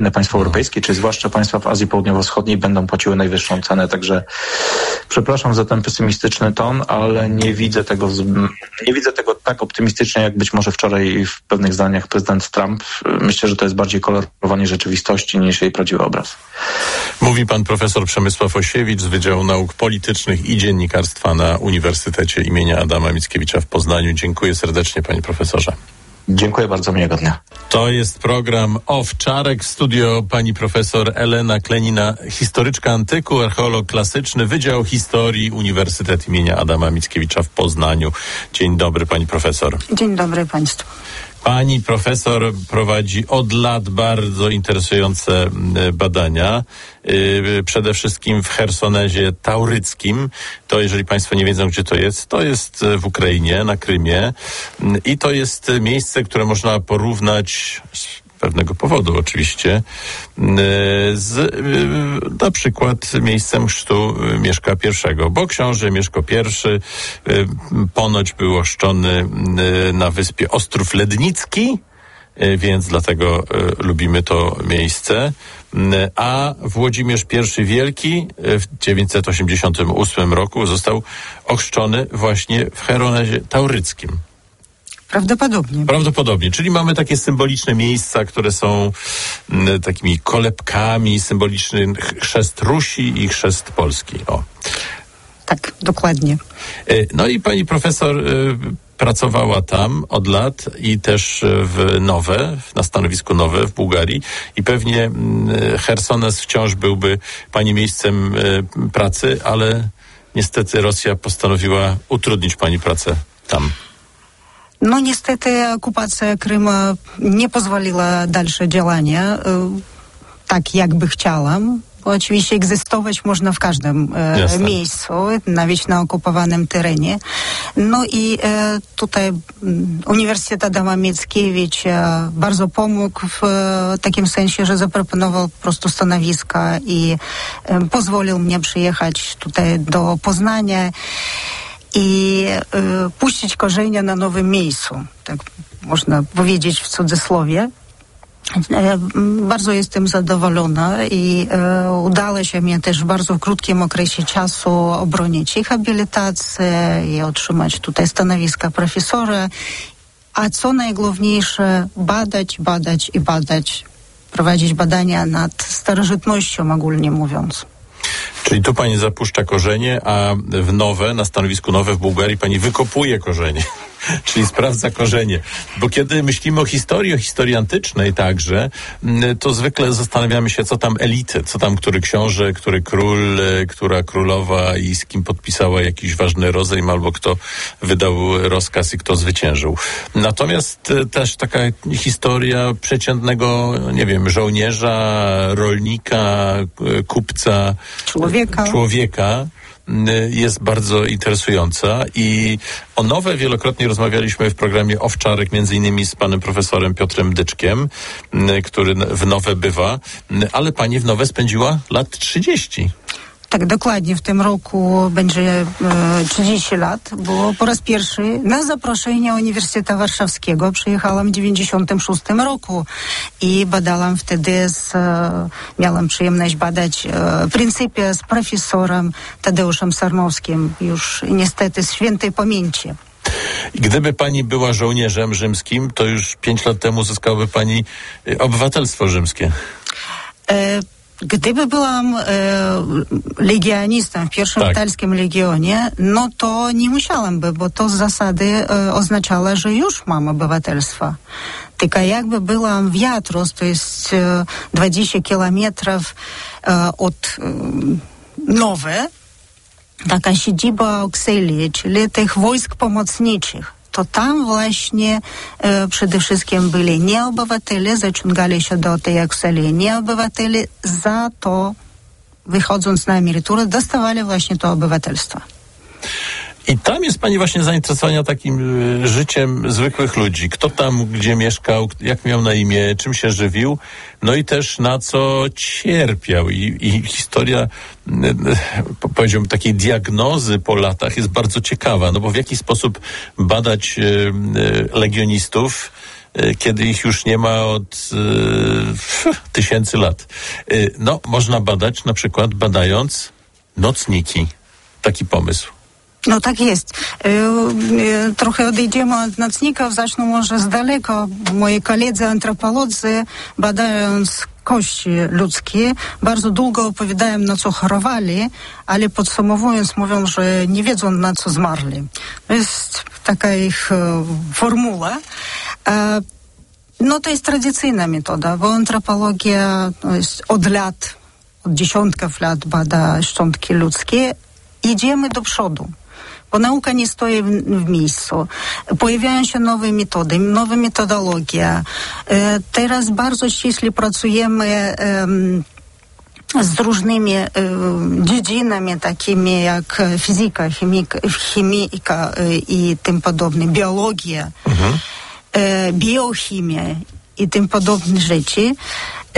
inne państwa europejskie, czy zwłaszcza państwa w Azji Południowo-Wschodniej będą płaciły najwyższą cenę. Także przepraszam za ten pesymistyczny ton, ale nie widzę tego, nie widzę tego tak optymistycznie, jak być może wczoraj w pewnych zdaniach prezydent Trump. Myślę, że to jest bardziej kolorowanie rzeczywistości niż jej prawdziwy obraz. Mówi pan profesor Przemysław Osiewicz z Wydziału Nauk Politycznych i Dziennikarstwa na Uniwersytecie imienia Adama Mickiewicza w Poznaniu. Dziękuję serdecznie, panie profesorze. Dziękuję bardzo, miłego dnia. To jest program Owczarek. W studio pani profesor Elena Klenina, historyczka antyku, archeolog klasyczny, Wydział Historii, Uniwersytet imienia Adama Mickiewicza w Poznaniu. Dzień dobry, pani profesor. Dzień dobry państwu. Pani profesor prowadzi od lat bardzo interesujące badania, yy, przede wszystkim w Chersonezie Tauryckim. To, jeżeli państwo nie wiedzą, gdzie to jest, to jest w Ukrainie, na Krymie. I to jest miejsce, które można porównać z pewnego powodu oczywiście z na przykład miejscem chrztu Mieszka I, bo książę Mieszko I ponoć był ochrzczony na wyspie Ostrów Lednicki, więc dlatego lubimy to miejsce. A Włodzimierz I Wielki w dziewięćset osiemdziesiątym ósmym roku został ochrzczony właśnie w Cheronezie Tauryckim. Prawdopodobnie. Prawdopodobnie, czyli mamy takie symboliczne miejsca, które są m, takimi kolebkami, symboliczny chrzest Rusi i chrzest Polski. O. Tak, dokładnie. No i pani profesor y, pracowała tam od lat i też w Nowe, na stanowisku Nowe w Bułgarii i pewnie y, Chersones wciąż byłby pani miejscem y, pracy, ale niestety Rosja postanowiła utrudnić pani pracę tam. No niestety okupacja Kryma nie pozwoliła dalsze działania tak, jak by chciałam. Bo oczywiście egzystować można w każdym e, miejscu, nawet na okupowanym terenie. No i e, tutaj m, Uniwersytet Adama Mickiewicza e, bardzo pomógł w e, takim sensie, że zaproponował po prostu stanowiska i e, pozwolił mnie przyjechać tutaj do Poznania i y, puścić korzenie na nowym miejscu, tak można powiedzieć w cudzysłowie. E, bardzo jestem zadowolona i e, udało się mi też w bardzo krótkim okresie czasu obronić ich habilitację i otrzymać tutaj stanowisko profesora, a co najgłówniejsze, badać, badać i badać, prowadzić badania nad starożytnością ogólnie mówiąc. Czyli tu pani zapuszcza korzenie, a w Nowe, na stanowisku Nowe w Bułgarii pani wykopuje korzenie, czyli sprawdza korzenie. Bo kiedy myślimy o historii, o historii antycznej także, to zwykle zastanawiamy się, co tam elity, co tam który książę, który król, która królowa i z kim podpisała jakiś ważny rozejm, albo kto wydał rozkaz i kto zwyciężył. Natomiast też taka historia przeciętnego, nie wiem, żołnierza, rolnika, kupca, Człowieka. człowieka jest bardzo interesująca i o Nowe wielokrotnie rozmawialiśmy w programie Owczarek, między innymi z panem profesorem Piotrem Dyczkiem, który w Nowe bywa, ale pani w Nowe spędziła lat trzydzieści. Tak, dokładnie. W tym roku będzie e, trzydzieści lat, bo po raz pierwszy na zaproszenie Uniwersytetu Warszawskiego przyjechałam w dziewięćdziesiątym szóstym roku i badałam wtedy, z, e, miałam przyjemność badać e, pryncypia z profesorem Tadeuszem Sarnowskim, już niestety z świętej pamięci. Gdyby pani była żołnierzem rzymskim, to już pięć lat temu zyskałaby pani obywatelstwo rzymskie. E, Gdyby byłam e, legionistą w pierwszym tak. italskim legionie, no to nie musiałam, bo to z zasady e, oznaczało, że już mam obywatelstwo. Tylko jakby byłam w Jatros, to jest e, dwadzieścia kilometrów e, od e, Nowe, taka siedziba auxylii, czyli tych wojsk pomocniczych. To tam właśnie e, przede wszystkim byli nieobywatele, zaciągali się do tej auxylii nieobywatele, za to wychodząc na emeryturę dostawali właśnie to obywatelstwo. I tam jest pani właśnie zainteresowana takim y, życiem zwykłych ludzi. Kto tam, gdzie mieszkał, jak miał na imię, czym się żywił, no i też na co cierpiał. I, i historia, y, y, powiedziałbym, takiej diagnozy po latach jest bardzo ciekawa, no bo w jaki sposób badać y, y, legionistów, kiedy ich już nie ma od e, tysięcy lat. E, no, można badać, na przykład badając nocniki. Taki pomysł. No tak jest. E, e, trochę odejdziemy od nocników, zacznę może z daleka. Moi koledzy antropolodzy, badając kości ludzkie, bardzo długo opowiadają, na co chorowali, ale podsumowując mówią, że nie wiedzą, na co zmarli. To jest taka ich e, formuła. E, no to jest tradycyjna metoda, bo antropologia no, jest od lat, od dziesiątków lat bada szczątki ludzkie. Idziemy do przodu, bo nauka nie stoi w, w miejscu. Pojawiają się nowe metody, nowe metodologie. E, teraz bardzo ściśle pracujemy e, z różnymi e, dziedzinami, takimi jak fizyka, chemika, chemika e, i tym podobne, biologia, mhm. e, biochemia i tym podobne rzeczy. E,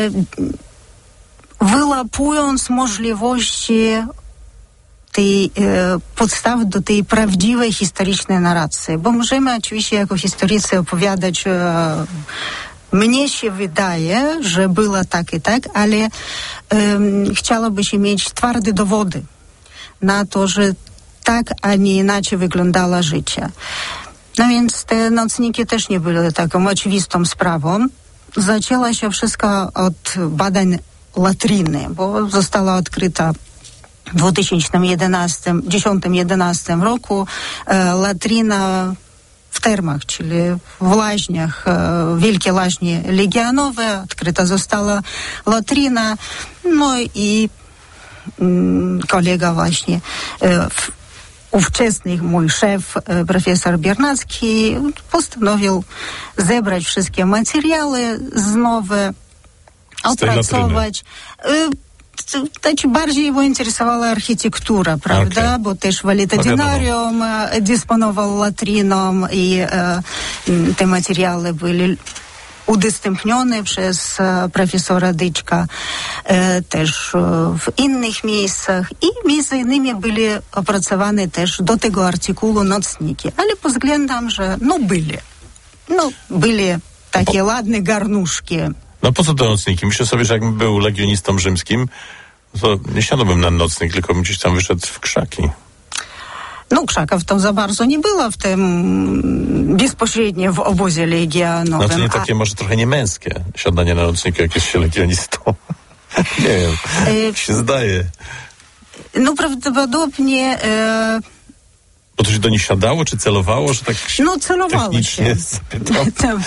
wyłapując możliwości tej e, podstaw do tej prawdziwej historycznej narracji. Bo możemy oczywiście jako historycy opowiadać, e, mnie się wydaje, że było tak i tak, ale e, chciałoby się mieć twarde dowody na to, że tak, a nie inaczej wyglądało życie. No więc te nocniki też nie były taką oczywistą sprawą. Zaczęło się wszystko od badań latryny, bo została odkryta w dwa tysiące dziesiątym jedenastym roku e, latryna w termach, czyli w łaźniach, e, wielkie łaźnie legionowe, odkryta została latryna, no i mm, kolega właśnie e, w, ówczesny mój szef, e, profesor Biernacki, postanowił zebrać wszystkie materiały znowu, opracować. Znaczy, bardziej jego interesowała architektura, prawda? Okay. Bo też Walitodinarium no, dysponował latryną i e, te materiały byli udostępnione przez e, profesora Dyczka e, też e, w innych miejscach i między innymi byli opracowane też do tego artykułu nocniki, ale pod względem, że no byli. No byli takie po... ładne garnuszki. No po co te nocniki? Myślę sobie, że jakbym był legionistą rzymskim, to nie siadłbym na nocnik, tylko bym gdzieś tam wyszedł w krzaki. No krzaków tam za bardzo nie było w tym bezpośrednio w obozie legionowym. Znaczy nie takie a... może trochę niemęskie siadanie na nocniku, jak jest się legionistą. Nie wiem, e... się zdaje. No prawdopodobnie... E... Bo to się do nich siadało, czy celowało, że tak no, celowało technicznie się.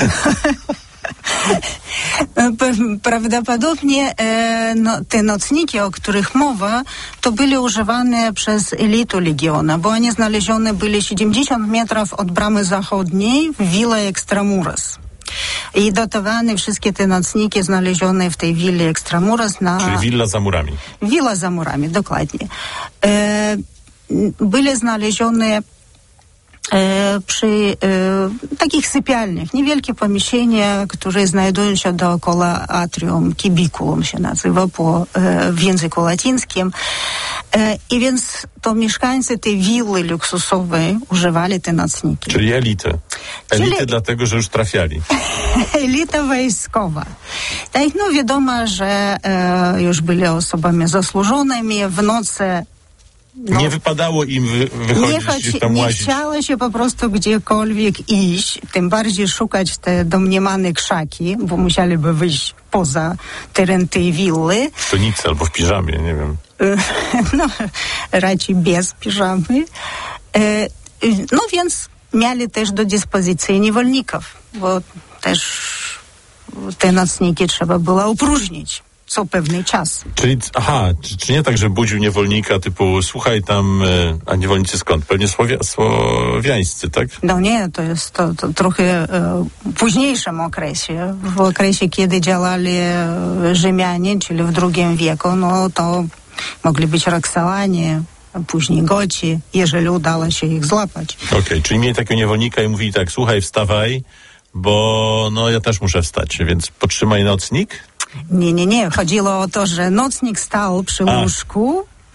Prawdopodobnie e, no, te nocniki, o których mowa, to byli używane przez elitę legiona, bo oni znalezione byli siedemdziesiąt metrów od bramy zachodniej w Villa Extramuros. I datowane wszystkie te nocniki znalezione w tej willi Extramuros na... Czyli willa za murami. Willa za murami, dokładnie. E, byli znalezione E, przy e, takich sypialniach, niewielkie pomieszczenia, które znajdują się dookoła atrium, kibiculum się nazywa po, e, w języku łacińskim. E, I więc to mieszkańcy tej willi luksusowej używali te nocniki. Czyli elity. Elity Czyli... dlatego, że już trafiali. Elita wojskowa. Tak, no wiadomo, że e, już byli osobami zasłużonymi, w nocy No, nie wypadało im wy, wychodzić nie gdzieś tam łazić. Nie chciało się po prostu gdziekolwiek iść, tym bardziej szukać te domniemane krzaki, bo musieliby wyjść poza teren tej willy. W tunicy albo w piżamie, nie wiem. No, raczej bez piżamy. No więc mieli też do dyspozycji niewolników, bo też te nocniki trzeba było opróżnić co pewny czas. Czyli, aha, czy, czy nie tak, że budził niewolnika typu, słuchaj tam, a niewolnicy skąd? Pewnie słowia, słowiańscy, tak? No nie, to jest to, to trochę e, późniejszym okresie, w okresie, kiedy działali Rzymianie, czyli w drugim wieku, no to mogli być Roxolanie, później Goci, jeżeli udało się ich złapać. Okej, okay, czyli mieli takiego niewolnika i mówili tak, słuchaj, wstawaj, bo no ja też muszę wstać, więc potrzymaj nocnik. Nie, nie, nie. Chodziło o to, że nocnik stał przy A. łóżku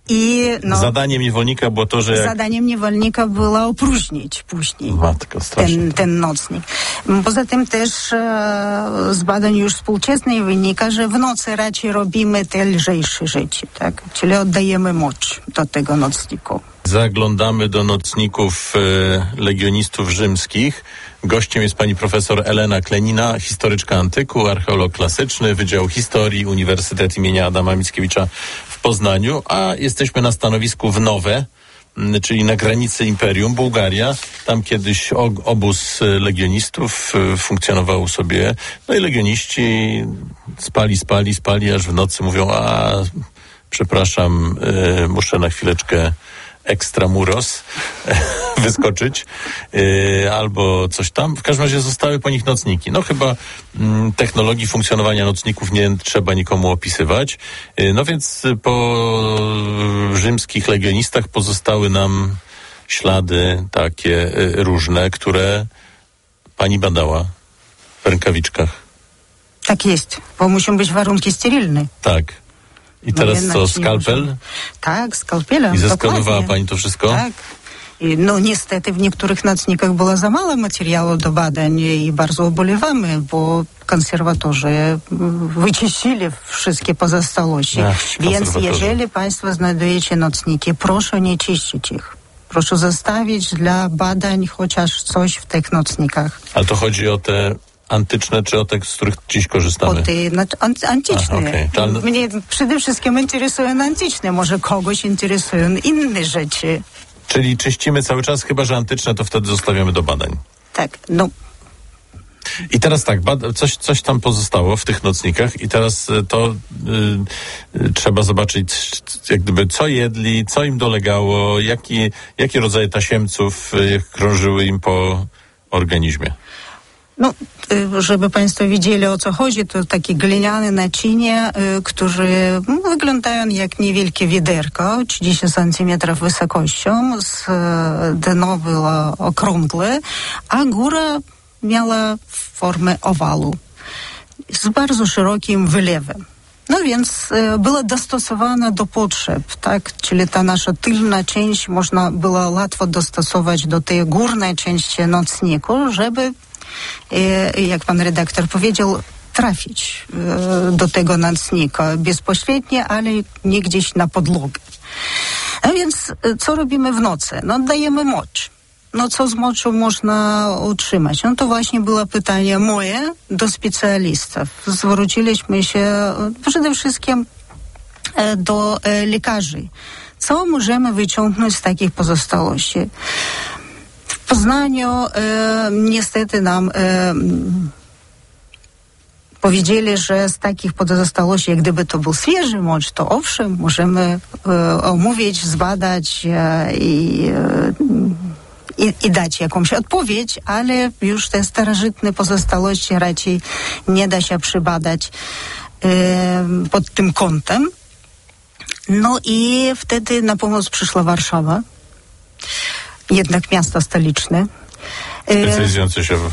I, no, zadaniem niewolnika było to, że... Jak... Zadaniem niewolnika było opróżnić później Matko, ten, ten nocnik. Poza tym też e, z badań już współczesnych wynika, że w nocy raczej robimy te lżejsze rzeczy, tak? Czyli oddajemy moc do tego nocniku. Zaglądamy do nocników e, legionistów rzymskich. Gościem jest pani profesor Elena Klenina, historyczka antyku, archeolog klasyczny, Wydział Historii, Uniwersytet imienia Adama Mickiewicza w Poznaniu, a jesteśmy na stanowisku w Nowe, czyli na granicy Imperium, Bułgaria. Tam kiedyś obóz legionistów funkcjonował sobie, no i legioniści spali, spali, spali, aż w nocy mówią, a przepraszam, y, muszę na chwileczkę extramuros wyskoczyć yy, albo coś tam. W każdym razie zostały po nich nocniki. No chyba mm, technologii funkcjonowania nocników nie trzeba nikomu opisywać. Yy, no więc po rzymskich legionistach pozostały nam ślady takie yy, różne, które pani badała w rękawiczkach. Tak jest, bo muszą być warunki sterylne. Tak. I teraz no, co, skalpel? Tak, skalpelem. I zeskanowała pani to wszystko? Tak. I, no niestety w niektórych nocnikach było za mało materiału do badań i bardzo ubolewamy, bo konserwatorzy wyczyścili wszystkie pozostałości. Ach, Więc jeżeli państwo znajdujecie nocniki, proszę nie czyścić ich. Proszę zostawić dla badań chociaż coś w tych nocnikach. Ale to chodzi o te antyczne, czy o te, z których dziś korzystamy? O te znaczy, an, antyczne. Ach, okay. Czal... Mnie przede wszystkim interesują antyczne. Może kogoś interesują inne rzeczy. Czyli czyścimy cały czas, chyba że antyczne, to wtedy zostawiamy do badań. Tak, no. I teraz tak, bad- coś, coś tam pozostało w tych nocnikach i teraz to y, y, trzeba zobaczyć, jak gdyby, co jedli, co im dolegało, jaki, jakie rodzaje tasiemców y, krążyły im po organizmie. No, żeby państwo wiedzieli, o co chodzi, to takie gliniane naczynia, które wyglądają jak niewielkie wiaderko, trzydzieści centymetrów wysokością, z dno było okrągłe, a góra miała formę owalu z bardzo szerokim wylewem. No więc e, była dostosowana do potrzeb, tak? Czyli ta nasza tylna część można było łatwo dostosować do tej górnej części nocniku, żeby, e, jak pan redaktor powiedział, trafić e, do tego nocnika bezpośrednio, ale nie gdzieś na podłogę. A więc e, co robimy w nocy? No dajemy mocz. No co z moczą można utrzymać? No to właśnie było pytanie moje do specjalistów. Zwróciliśmy się przede wszystkim do lekarzy. Co możemy wyciągnąć z takich pozostałości? W Poznaniu e, niestety nam e, powiedzieli, że z takich pozostałości, jak gdyby to był świeży mocz, to owszem, możemy e, omówić, zbadać e, i e, I, i dać jakąś odpowiedź, ale już te starożytne pozostałości raczej nie da się przybadać e, pod tym kątem. No i wtedy na pomoc przyszła Warszawa, jednak miasto stoliczne. Specjalizujące się w...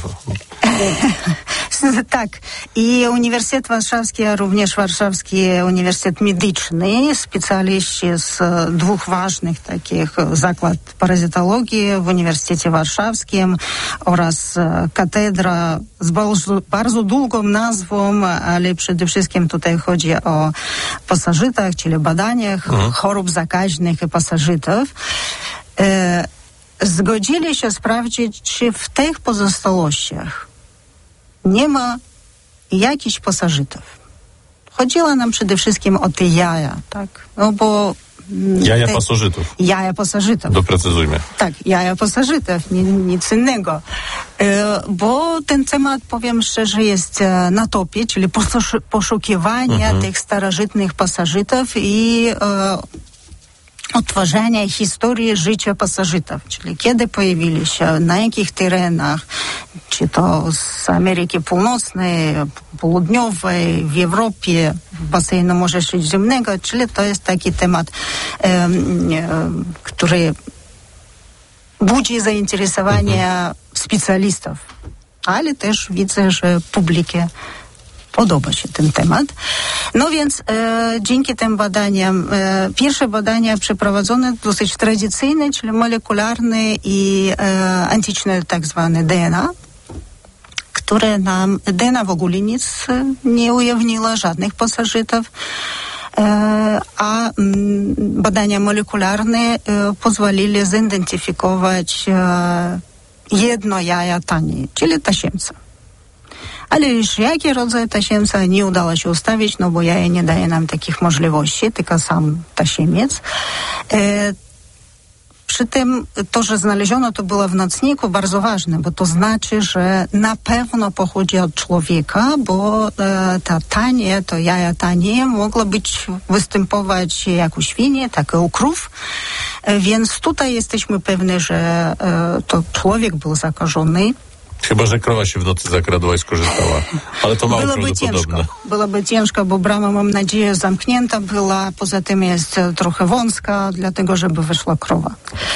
Tak. I Uniwersytet Warszawski, a również Warszawski Uniwersytet Medyczny, specjaliści z dwóch ważnych takich zakład parazytologii w Uniwersytecie Warszawskim oraz katedra z bardzo, bardzo długą nazwą, ale przede wszystkim tutaj chodzi o pasożytach, czyli badaniach mhm. chorób zakaźnych i pasożytów. E, zgodzili się sprawdzić, czy w tych pozostałościach nie ma jakichś pasożytów. Chodziło nam przede wszystkim o te jaja, tak? No bo... Jaja te, pasożytów. Jaja pasożytów. Doprecyzujmy. Tak, jaja pasożytów, ni, nic innego. E, bo ten temat, powiem szczerze, jest e, na topie, czyli poszukiwania mhm. tych starożytnych pasożytów i e, odtwarzania historii życia pasożytów, czyli kiedy pojawili się, na jakich terenach, czy to z Ameryki Północnej, Południowej, w Europie, w basenu Morza Śródziemnego, czyli to jest taki temat, e, e, który budzi zainteresowanie mhm. specjalistów, ale też widzę, że publikę podoba się ten temat. No więc e, dzięki tym badaniom, e, pierwsze badania przeprowadzone dosyć tradycyjne, czyli molekularne i e, antyczne tak zwane D N A, które nam, D N A w ogóle nic nie ujawniło, żadnych pasożytów, e, a m, badania molekularne e, pozwolili zidentyfikować e, jedno jaja taniej, czyli tasiemca. Ale już jaki rodzaj tasiemca nie udało się ustawić, no bo jaja nie daje nam takich możliwości, tylko sam tasiemiec. E, przy tym to, że znaleziono to było w nocniku, bardzo ważne, bo to znaczy, że na pewno pochodzi od człowieka, bo e, ta tanie, to jaja tanie mogło być, występować jak u świni, tak i u krów. E, więc tutaj jesteśmy pewni, że e, to człowiek był zakażony. Chyba że krowa się w nocy zakradła i skorzystała. Ale to mało Byłoby prawdopodobne. ciężko. Byłoby ciężko, bo brama, mam nadzieję, zamknięta była. Poza tym jest trochę wąska, dlatego żeby wyszła krowa.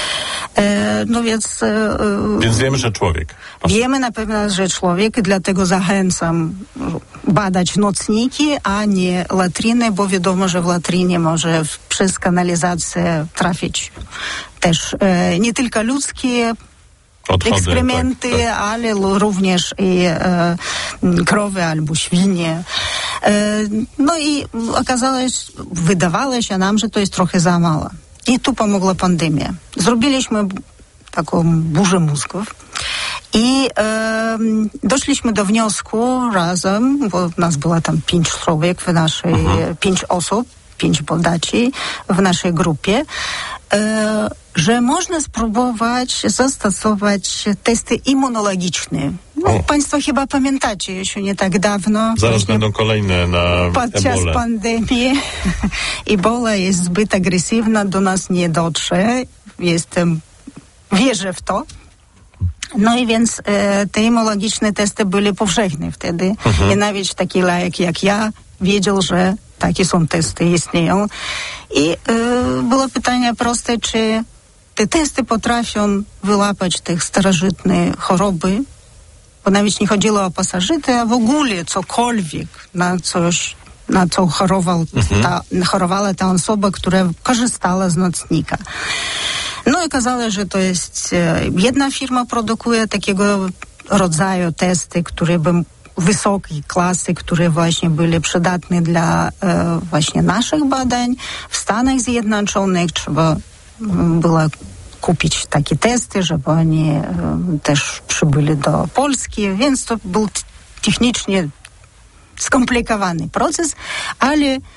E, no więc... E, więc wiemy, że człowiek. Wiemy na pewno, że człowiek, dlatego zachęcam badać nocniki, a nie latryny, bo wiadomo, że w latrynie może przez kanalizację trafić też e, nie tylko ludzkie Odchody, ekskrementy, tak, tak. ale również i e, krowy albo świnie. E, no i okazało się, wydawało się nam, że to jest trochę za mało. I tu pomogła pandemia. Zrobiliśmy taką burzę mózgów i e, doszliśmy do wniosku razem, bo nas było tam pięć człowiek w naszej, mhm. pięć osób, pięć badaczy w naszej grupie, e, że można spróbować zastosować testy immunologiczne. No, państwo chyba pamiętacie, jeszcze nie tak dawno. Zaraz będą kolejne na podczas Ebolę. pandemii Ebola jest zbyt agresywna, do nas nie dotrze. Jestem, wierzę w to. No i więc e, te immunologiczne testy były powszechne wtedy. Mhm. I nawet taki laik jak ja wiedział, że takie są testy, istnieją. I e, było pytanie proste, czy te testy potrafią wyłapać te starożytne choroby, bo nawet nie chodziło o pasożyty, a w ogóle cokolwiek, na coś, na co chorował, mhm. ta, chorowała ta osoba, która korzystała z nocnika. No i okazało, że to jest e, jedna firma produkuje takiego rodzaju testy, które by wysokiej klasy, które właśnie były przydatne dla e, właśnie naszych badań. W Stanach Zjednoczonych trzeba było kupić takie testy, żeby oni e, też przybyli do Polski, więc to był t- technicznie skomplikowany proces, ale e,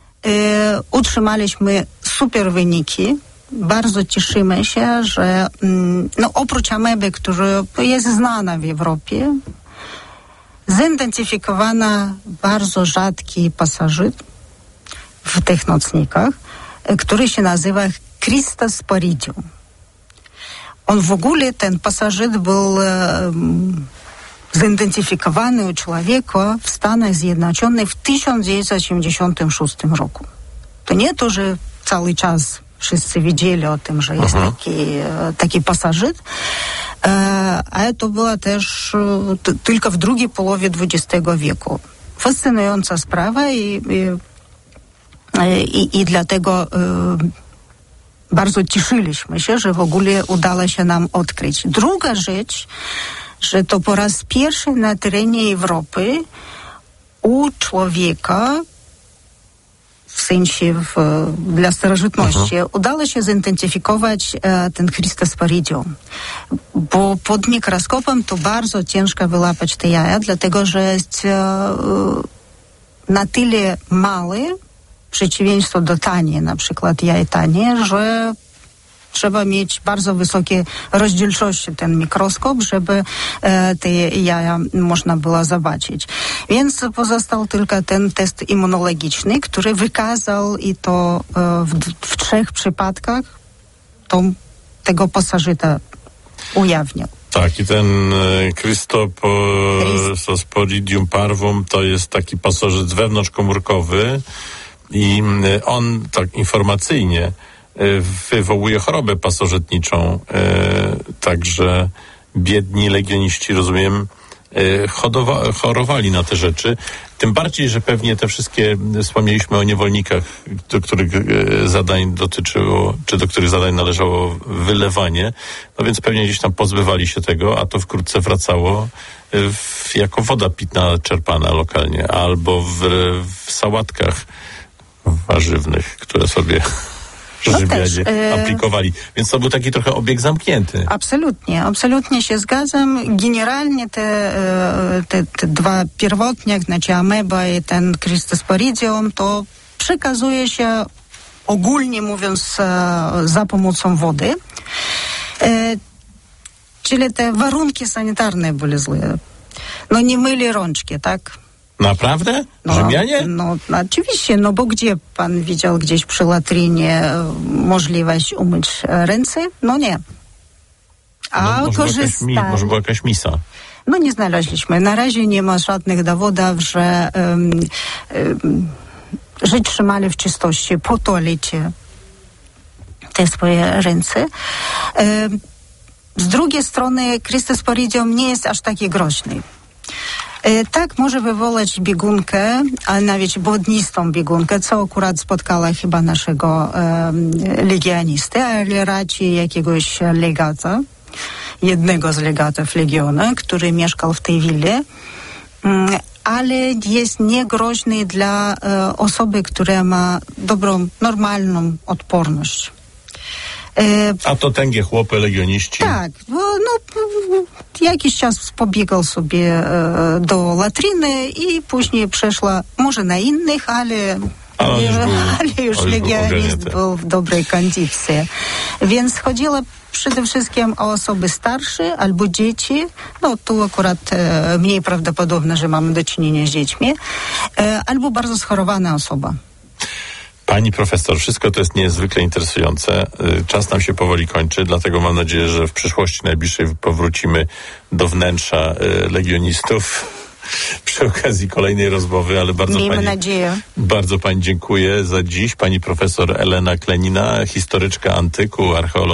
utrzymaliśmy super wyniki. Bardzo cieszymy się, że mm, no, oprócz ameby, która jest znana w Europie, zidentyfikowano bardzo rzadki pasożyt w tych nocnikach, który się nazywa Cristosporidium. On w ogóle, ten pasożyt był um, zidentyfikowany u człowieka w Stanach Zjednoczonych w tysiąc dziewięćset osiemdziesiątym szóstym roku. To nie to, że cały czas wszyscy wiedzieli o tym, że jest uh-huh. taki, taki pasożyt, ale to była też t- tylko w drugiej połowie dwudziestego wieku. Fascynująca sprawa i, i, i dlatego bardzo cieszyliśmy się, że w ogóle udało się nam odkryć. Druga rzecz, że to po raz pierwszy na terenie Europy u człowieka, w sensie w, dla starożytności, uh-huh. udało się zidentyfikować e, ten Cristosporidium. Bo pod mikroskopem to bardzo ciężko wyłapać te jaja, dlatego że jest e, na tyle mały, w przeciwieństwie do tanie, na przykład jaj tanie, że trzeba mieć bardzo wysokie rozdzielczości ten mikroskop, żeby e, te jaja można było zobaczyć. Więc pozostał tylko ten test immunologiczny, który wykazał i to e, w, w trzech przypadkach to, tego pasożyta ujawnił. Tak, i ten Cristosporidium parvum to jest taki pasożyt wewnątrzkomórkowy i on tak informacyjnie wywołuje chorobę pasożytniczą, e, także biedni legioniści, rozumiem, hodowa- chorowali na te rzeczy. Tym bardziej, że pewnie te wszystkie, wspomnieliśmy o niewolnikach, do których zadań dotyczyło, czy do których zadań należało wylewanie, no więc pewnie gdzieś tam pozbywali się tego, a to wkrótce wracało w, jako woda pitna czerpana lokalnie, albo w, w sałatkach warzywnych, które sobie No Rzymianie też, e... aplikowali. Więc to był taki trochę obieg zamknięty. Absolutnie, absolutnie się zgadzam. Generalnie te, te, te dwa pierwotnie, znaczy ameba i ten Crystosporidium, to przekazuje się ogólnie mówiąc za pomocą wody. E, czyli te warunki sanitarne były złe. No nie myli rączki, tak? Naprawdę? No, Rzymianie? No, no oczywiście, no bo gdzie pan widział gdzieś przy latrynie możliwość umyć ręce? No nie. A no, może, korzystali... jakaś, może była jakaś misa? No nie znaleźliśmy. Na razie nie ma żadnych dowodów, że um, um, że trzymali w czystości po toalecie te swoje ręce. Um, z drugiej strony Crystosporidium nie jest aż taki groźny. Tak, może wywołać biegunkę, a nawet błotnistą biegunkę, co akurat spotkała chyba naszego um, legionisty, ale raczej jakiegoś legata, jednego z legatów Legiona, który mieszkał w tej willi, um, ale jest niegroźny dla um, osoby, która ma dobrą, normalną odporność. A to tęgie chłopy, legioniści? Tak, no, no jakiś czas pobiegał sobie e, do latryny i później przeszła, może na innych, ale, ale już, był, ale już legionist był, był w dobrej kondycji. Więc chodziło przede wszystkim o osoby starsze albo dzieci, no tu akurat e, mniej prawdopodobne, że mamy do czynienia z dziećmi, e, albo bardzo schorowana osoba. Pani profesor, wszystko to jest niezwykle interesujące. Czas nam się powoli kończy, dlatego mam nadzieję, że w przyszłości najbliższej powrócimy do wnętrza legionistów przy okazji kolejnej rozmowy, ale bardzo Miejmy pani, nadzieję. Bardzo pani dziękuję za dziś. Pani profesor Elena Klenina, historyczka antyku, archeolog.